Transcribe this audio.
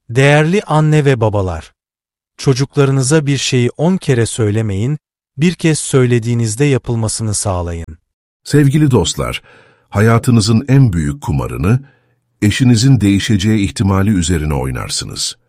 Değerli anne ve babalar, çocuklarınıza bir şeyi 10 kere söylemeyin, bir kez söylediğinizde yapılmasını sağlayın. Sevgili dostlar, hayatınızın en büyük kumarını, eşinizin değişeceği ihtimali üzerine oynarsınız.